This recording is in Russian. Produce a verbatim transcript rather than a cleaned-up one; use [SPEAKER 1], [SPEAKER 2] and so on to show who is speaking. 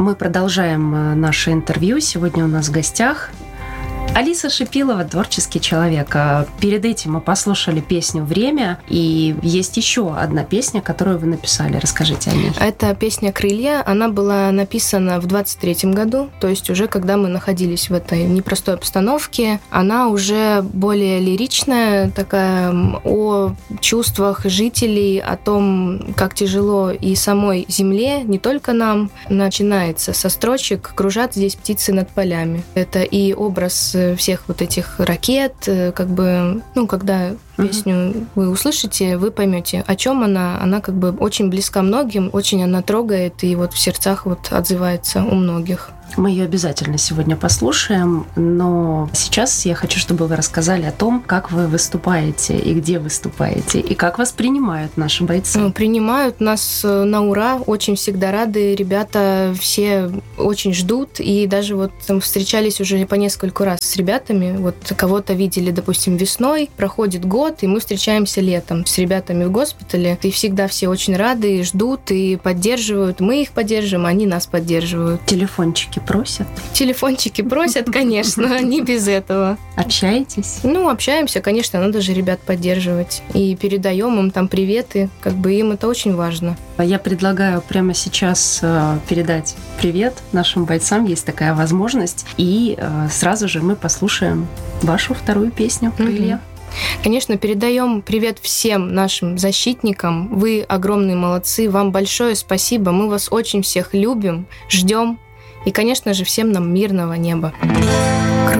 [SPEAKER 1] Мы продолжаем наше интервью. Сегодня у нас в гостях Алиса Шипилова, творческий человек. Перед этим мы послушали песню «Время», и есть еще одна песня, которую вы написали. Расскажите о ней.
[SPEAKER 2] Это песня «Крылья». Она была написана в двадцать третьем году, то есть уже когда мы находились в этой непростой обстановке. Она уже более лиричная, такая о чувствах жителей, о том, как тяжело и самой земле, не только нам. Начинается со строчек «Кружат здесь птицы над полями». Это и образ всех вот этих ракет, как бы, ну, когда песню вы услышите, вы поймете, о чем она. Она как бы очень близка многим, очень она трогает и вот в сердцах вот отзывается у многих.
[SPEAKER 1] Мы ее обязательно сегодня послушаем, но сейчас я хочу, чтобы вы рассказали о том, как вы выступаете и где выступаете, и как вас принимают наши бойцы.
[SPEAKER 2] Принимают нас на ура, очень всегда рады, ребята все очень ждут, и даже вот там встречались уже по нескольку раз с ребятами, вот кого-то видели, допустим, весной, проходит год, и мы встречаемся летом с ребятами в госпитале, и всегда все очень рады, ждут и поддерживают, мы их поддерживаем, они нас поддерживают.
[SPEAKER 1] Телефончики просят?
[SPEAKER 2] Телефончики просят, конечно, не без этого.
[SPEAKER 1] Общаетесь?
[SPEAKER 2] Ну, общаемся, конечно, надо же ребят поддерживать. И передаем им там приветы, как бы им это очень важно.
[SPEAKER 1] Я предлагаю прямо сейчас передать привет нашим бойцам, есть такая возможность, и сразу же мы послушаем вашу вторую песню «Крылья».
[SPEAKER 2] Конечно, передаем привет всем нашим защитникам. Вы огромные молодцы, вам большое спасибо, мы вас очень всех любим, ждем. И, конечно же, всем нам мирного неба.